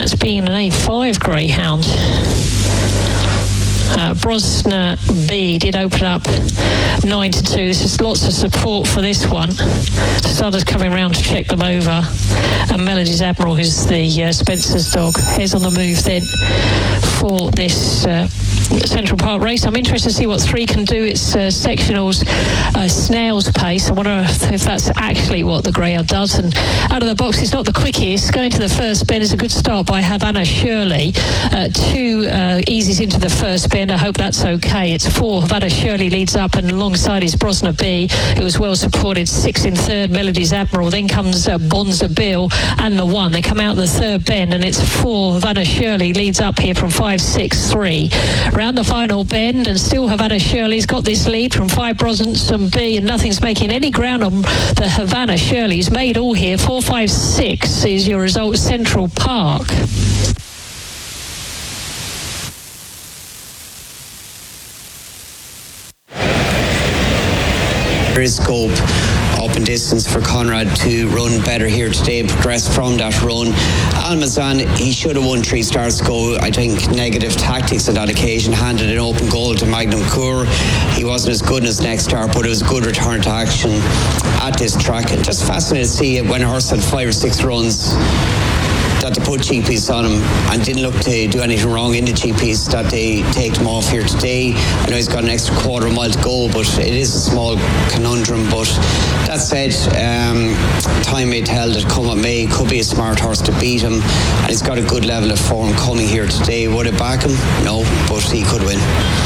that's been an A5 greyhound. Brosna B did open up 9-2. This is lots of support for this one. Starters coming round to check them over. And Melody's Admiral, who's the Spencer's dog, is on the move then for this Central Park race. I'm interested to see what 3 can do. It's sectionals, snail's pace. I wonder if that's actually what the greyhound does. And out of the box, it's not the quickest. Going to the first bend is a good start by Havana Shirley. 2 easies into the first bend. I hope that's okay. It's 4. Havana Shirley leads up, and alongside is Brosna B, who was well supported. 6 in third, Melody's Admiral. Then comes Bonza Bill and the 1. They come out the third bend, and it's 4. Havana Shirley leads up here from 5, 6, 3. Round the final bend, and still Havana Shirley's got this lead from 5 Brosna B, and nothing's making any ground on the Havana Shirley's. Made all here. 4, 5, 6 is your result, Central Park. There is scope up in distance for Conrad to run better here today and progress from that run. Almazan, he should have won 3 starts ago. I think negative tactics on that occasion handed an open goal to Magnum Cour. He wasn't as good in his next start, but it was a good return to action at this track. And just fascinating to see it when a horse had 5 or 6 runs that they put GPs on him and didn't look to do anything wrong in the GPs, that they take him off here today. I know he's got an extra quarter mile to go, but it is a small conundrum. But that said, time may tell that come what may, could be a smart horse to beat him, and he's got a good level of form coming here today. Would it back him? No, but he could win.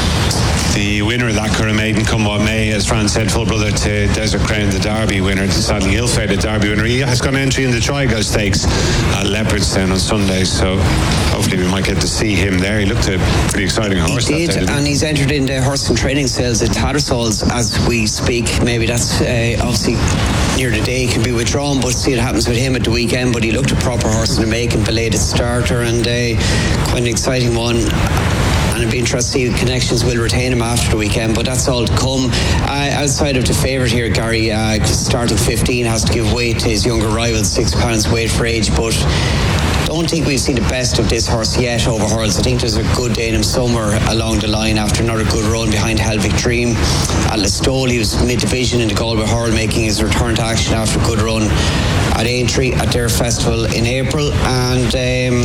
The winner of that Curragh Maiden, come what may, as Fran said, full brother to Desert Crown, the Derby winner, the sadly ill-fated Derby winner. He has got an entry in the Trigo Stakes at Leopardstown on Sunday, so hopefully we might get to see him there. He looked a pretty exciting horse. He did, and he's entered into horse and training sales at Tattersalls as we speak. Maybe that's obviously near the day, can be withdrawn, but see what happens with him at the weekend. But he looked a proper horse in the making, belated starter, and quite an exciting one. And it'd be interesting to see if Connections will retain him after the weekend, but that's all to come. Outside of the favourite here, Gary, starting 15, has to give weight to his younger rival, 6 pounds weight for age, but don't think we've seen the best of this horse yet over hurdles. I think there's a good day in him somewhere along the line after another good run behind Helvic Dream. At Listowel, he was mid-division in the Galway Hurl, making his return to action after a good run at Aintree at their festival in April, and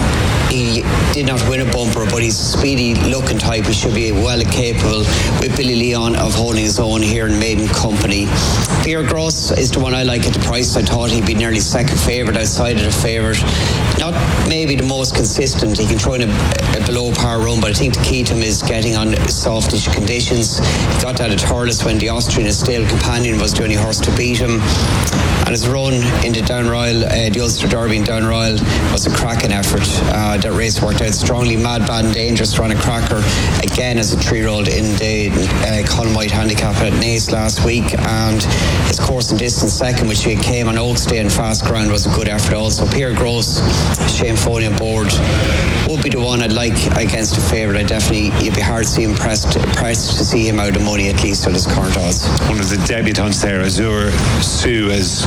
he did not win a bumper, but he's a speedy looking type. He should be well capable with Billy Leon of holding his own here in Maiden Company. Pierre Gross is the one I like at the price. I thought he'd be nearly second favourite outside of the favourite. Not maybe the most consistent. He can throw in a below par run, but I think the key to him is getting on softish conditions. He got that at Thurles when the Austrian Estelle Companion was the only horse to beat him. And his run into Down Royal, the Ulster Derby in Down Royal, was a cracking effort. That race worked out strongly. Mad, Bad and Dangerous ran a cracker again as a 3-year-old in the Colin White handicap at Naas last week, and his course and distance second, which he came on Oaks Day and fast ground, was a good effort also. Pierre Gross, Shane Foley on board, would be the one I'd like against a favourite. You'd be hard to see him pressed to see him out of money, at least at his current odds. One of the debutants there, Azure Sue, has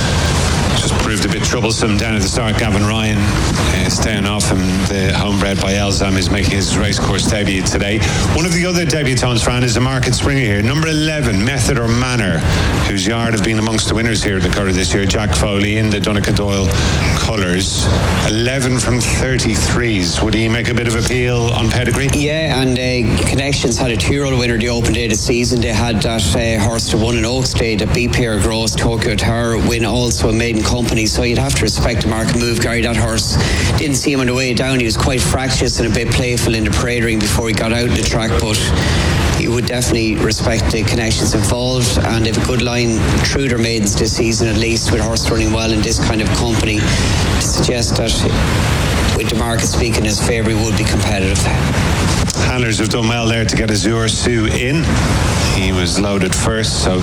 just proved a bit troublesome down at the start. Gavin Ryan staying off him. The homebred by Elzam is making his racecourse debut today. One of the other debutants, Fran, is a Market Springer here. Number 11, Method or Manor, whose yard have been amongst the winners here at the Curragh this year. Jack Foley in the Donncha Doyle colours. 11 from 33s. Would he make a bit of appeal on pedigree? Yeah, and Connections had a 2-year-old winner the open day of the season. They had that horse that won in Oaks Day, that beat Pierre Gross, Tokyo Tower, win also a Maiden Company. So you'd have to respect the market move, Gary. That horse, didn't see him on the way down. He was quite fractious and a bit playful in the parade ring before he got out the track, but you would definitely respect the Connections involved, and they've a good line through their maidens this season, at least, with horse running well in this kind of company, to suggest that with the market speaking in his favour, he would be competitive. Handlers have done well there to get Azure Sue in. He was loaded first, so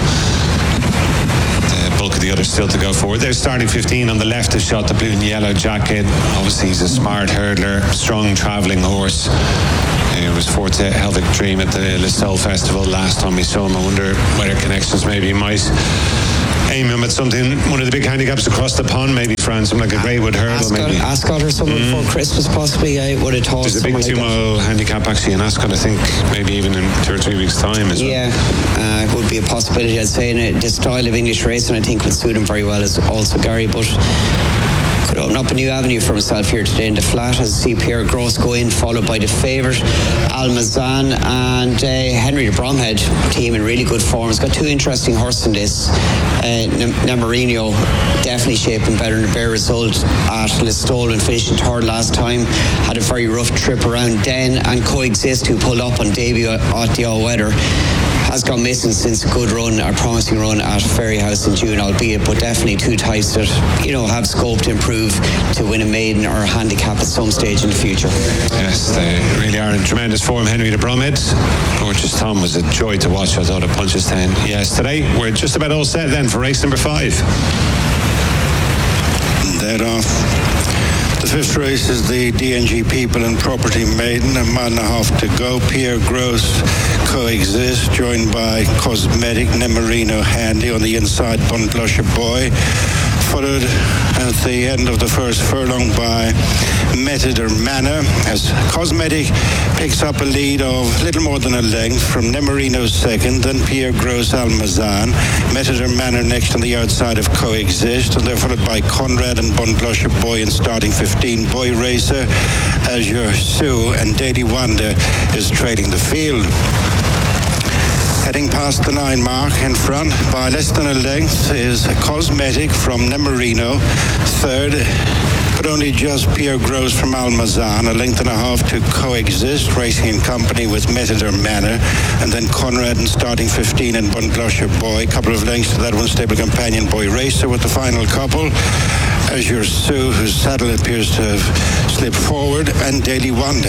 bulk of the others still to go forward. They're starting 15 on the left has shot the blue and yellow jacket. Obviously he's a smart hurdler, strong travelling horse. It was fourth to Helvic Dream at the Listowel Festival last time we saw him. I wonder whether Connections maybe might aim him at something, one of the big handicaps across the pond, maybe, France, something like a Greywood hurdle, maybe. Ascot or something before Christmas, possibly. I would have thought. There's a big 2 mile handicap actually in Ascot, I think, maybe even in 2 or 3 weeks' time as well. Yeah, it would be a possibility, I'd say. And the style of English racing, I think, would suit him very well as also Gary, but could open up a new avenue for himself here today in the flat as see Pierre Gross go in, followed by the favourite Almazan and Henry de Bromhead team in really good form. It's got 2 interesting horses in this. Nemorino definitely shaping better than a bare result at Listowel, finishing 3rd last time. Had a very rough trip around Den, and Coexist, who pulled up on debut at the All Weather, has gone missing since a good run, a promising run at Ferryhouse in June, albeit, but definitely 2 types that, have scope to improve to win a maiden or a handicap at some stage in the future. Yes, they really are in tremendous form. Henry de Bromhead, Gorgeous Tom was a joy to watch. I thought at Punchestown yesterday. We're just about all set then for race number 5. Dead off. The 5th race is the DNG People and Property Maiden, 1.5 miles to go. Pierre Gross Coexist, joined by Cosmetic, Nemorino Handy on the inside, Bunblusher Boy, followed at the end of the first furlong by Metider Manor, as Cosmetic picks up a lead of little more than a length from Nemorino's 2nd, then Pierre Gross Almazan, Metider Manor next on the outside of Coexist, and they're followed by Conrad and Bunblusher Boy in starting 15. Boy Racer, Azure Sue, and Daily Wonder is trailing the field. Heading past the 9 mark in front by less than a length is Cosmetic from Nemorino, 3rd, but only just Pierre Gross from Almazan, 1.5 lengths to Coexist, racing in company with Metider Manor, and then Conrad in starting 15 and Bunblusher Boy, a couple of lengths to that one, stable companion Boy Racer with the final couple. Azure Sue, whose saddle appears to have slipped forward, and Daily Wonder.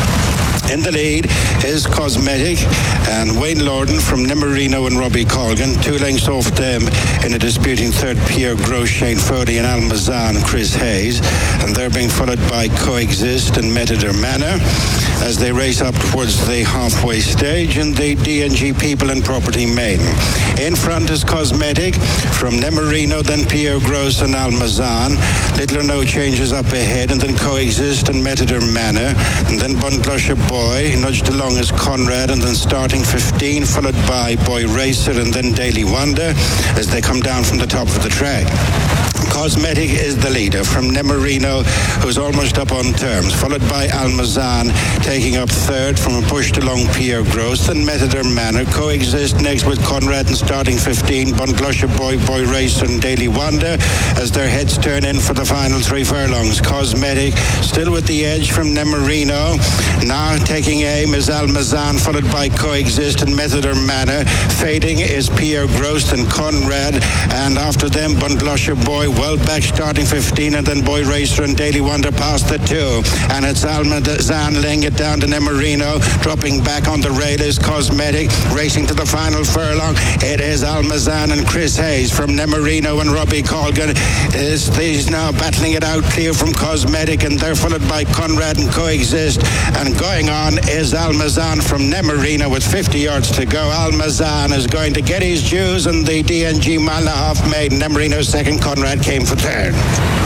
In the lead is Cosmetic and Wayne Lorden from Nemorino and Robbie Colgan. 2 lengths off them in a disputing 3rd, Pierre Gross, Shane Foley and Almazan, Chris Hayes. And they're being followed by Coexist and Metider Manor as they race up towards the halfway stage in the DNG People and Property Maiden. In front is Cosmetic from Nemorino, then Pierre Gross and Almazan. Little or no changes up ahead, and then Coexist and Metider Manor, and then Bunblusher Boy nudged along as Conrad, and then starting 15, followed by Boy Racer and then Daily Wonder as they come down from the top of the track. Cosmetic is the leader from Nemorino, who's almost up on terms, followed by Almazan taking up 3rd from a pushed along Pierre Gross, then Metider Manor. Coexist next with Conrad and starting 15, Bunblusher Boy, Boy Racer and Daily Wonder as their heads turn in for the final 3 furlongs. Cosmetic still with the edge from Nemorino. Now taking aim is Almazan, followed by Coexist and Metider Manor. Fading is Pierre Gross and Conrad, and after them Bunblusher Boy well back starting 15, and then Boy Racer and Daily Wonder past the 2, and it's Almazan laying it down to Nemorino. Dropping back on the rail is Cosmetic, racing to the final furlong. It is Almazan and Chris Hayes from Nemorino and Robbie Colgan. He's now battling it out clear from Cosmetic, and they're followed by Conrad and Coexist, and going on is Almazan from Nemorino with 50 yards to go. Almazan is going to get his dues, and the DNG Malahoff Maiden, Nemorino 2nd, Conrad came for 3rd.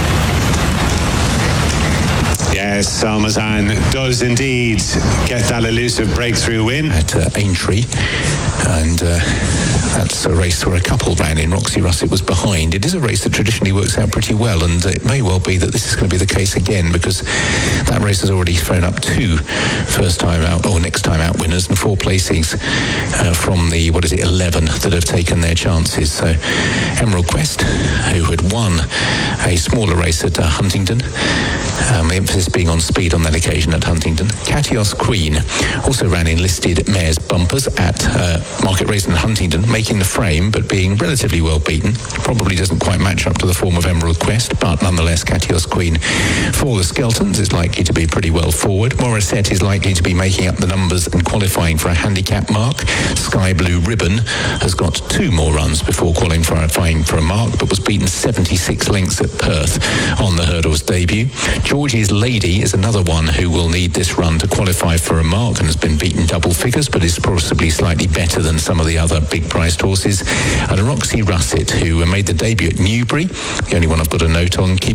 Yes, Almazan does indeed get that elusive breakthrough win at Aintree, and that's a race where a couple ran in. Roxy Russett was behind. It is a race that traditionally works out pretty well, and it may well be that this is going to be the case again, because that race has already thrown up 2 first time out or next time out winners and 4 placings from the 11 that have taken their chances. So Emerald Quest, who had won a smaller race at Huntingdon, the emphasis being on speed on that occasion at Huntingdon. Catios Queen also ran in listed mares bumpers at Market Race in Huntingdon, making the frame but being relatively well beaten. Probably doesn't quite match up to the form of Emerald Quest, but nonetheless Catios Queen for the Skeltons is likely to be pretty well forward. Morissette is likely to be making up the numbers and qualifying for a handicap mark. Sky Blue Ribbon has got 2 more runs before qualifying for a mark, but was beaten 76 lengths at Perth on the hurdles debut. George's Lady is another one who will need this run to qualify for a mark and has been beaten double figures, but is possibly slightly better than some of the other big priced horses. And Roxy Russet, who made the debut at Newbury, the only one I've got a note on, keeps